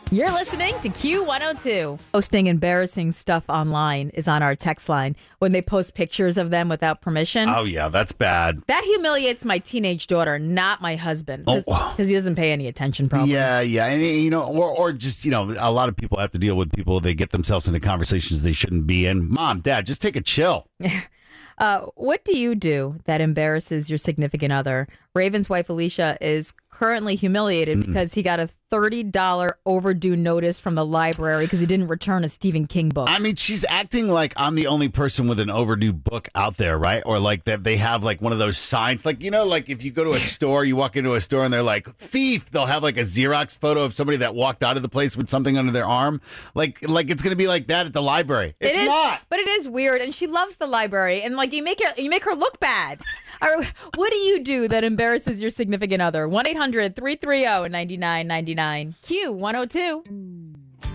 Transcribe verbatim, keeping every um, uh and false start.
You're listening to Q one oh two. Posting embarrassing stuff online is on our text line when they post pictures of them without permission. Oh, yeah, that's bad. That humiliates my teenage daughter, not my husband, because Oh. he doesn't pay any attention, probably. Yeah, yeah. And, you know, or, or just, you know, a lot of people have to deal with people. They get themselves into conversations they shouldn't be in. Mom, Dad, just take a chill. Uh, what do you do that embarrasses your significant other? Raven's wife, Alicia, is currently humiliated Mm-mm. because he got a thirty dollars overdue notice from the library because he didn't return a Stephen King book. I mean, she's acting like I'm the only person with an overdue book out there, right? Or like that they have like one of those signs. Like, you know, like if you go to a store, you walk into a store and they're like, thief. They'll have like a Xerox photo of somebody that walked out of the place with something under their arm. Like, like it's going to be like that at the library. It's It is, not. but it is weird, and she loves the library, and like you make her, you make her look bad. Or, what do you do that embarrasses your significant other? one eight hundred three three zero nine nine nine nine. Q one oh two.